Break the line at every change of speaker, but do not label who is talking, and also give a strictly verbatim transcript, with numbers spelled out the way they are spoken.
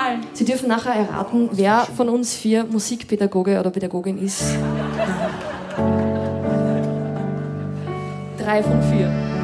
Mal.
Sie dürfen nachher erraten, wer von uns vier Musikpädagoge oder Pädagogin ist. Drei von vier.